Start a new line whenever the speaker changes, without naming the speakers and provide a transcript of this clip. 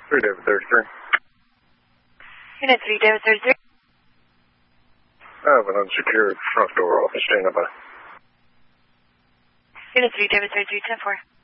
3 David 33.
Unit 3 David 33.
I have an unsecured front door office standing by.
Unit 3 David 33, 10-4.